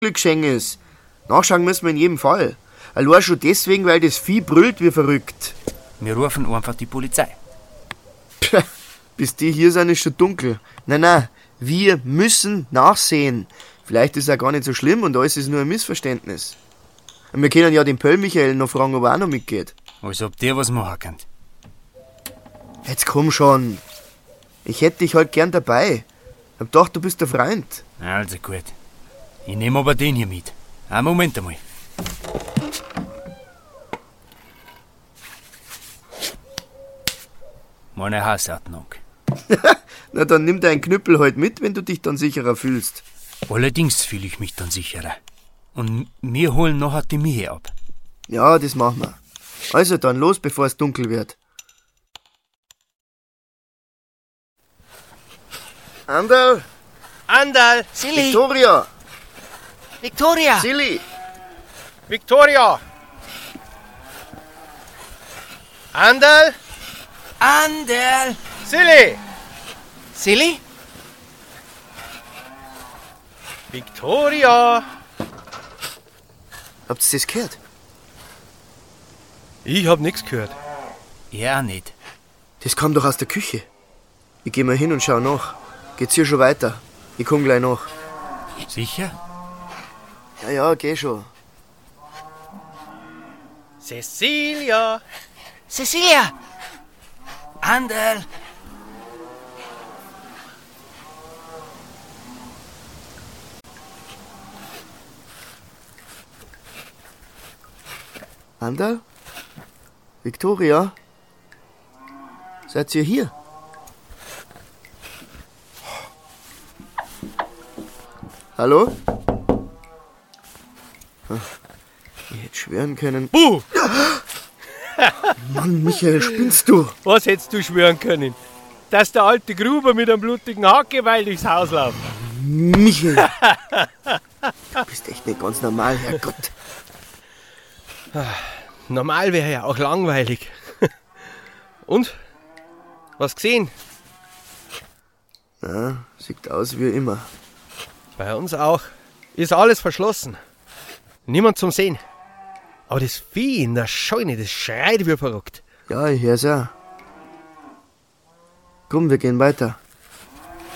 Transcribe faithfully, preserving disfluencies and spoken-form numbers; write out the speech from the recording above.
geschehen ist. Nachschauen müssen wir in jedem Fall. Allein schon deswegen, weil das Vieh brüllt wie verrückt. Wir rufen einfach die Polizei. Pff, bis die hier sind, ist schon dunkel. Nein, nein, wir müssen nachsehen. Vielleicht ist es auch gar nicht so schlimm und alles ist nur ein Missverständnis. Und wir können ja den Pöll Michael noch fragen, ob er auch noch mitgeht. Als ob der was machen kann. Jetzt komm schon. Ich hätte dich halt gern dabei. Hab gedacht, du bist der Freund. Also gut. Ich nehme aber den hier mit. Einen Moment einmal. Meine Hausordnung. Na, dann nimm deinen Knüppel halt mit, wenn du dich dann sicherer fühlst. Allerdings fühle ich mich dann sicherer. Und wir holen nachher die Mihe ab. Ja, das machen wir. Also dann los, bevor es dunkel wird. Anderl! Anderl! Silly! Victoria! Victoria! Silly! Victoria! Anderl! Anderl! Silly! Silly? Victoria! Habt ihr das gehört? Ich hab nix gehört. Ja, auch nicht. Das kam doch aus der Küche. Ich geh mal hin und schau nach. Geht's hier schon weiter? Ich komm gleich nach. Sicher? Ja, ja, geh schon. Cecilia! Cecilia! Anderl! Anderl? Victoria? Seid ihr hier? Hallo? Ich hätte schwören können... Buh! Mann, Michael, spinnst du? Was hättest du schwören können? Dass der alte Gruber mit einem blutigen Hackgeweih durchs Haus läuft. Michael! Du bist echt nicht ganz normal, Herrgott. Normal wäre ja auch langweilig. Und? Was gesehen? Ja, sieht aus wie immer. Bei uns auch. Ist alles verschlossen. Niemand zum Sehen. Aber das Vieh in der Scheune, das schreit wie verrückt. Ja, ich hör's auch. Komm, wir gehen weiter.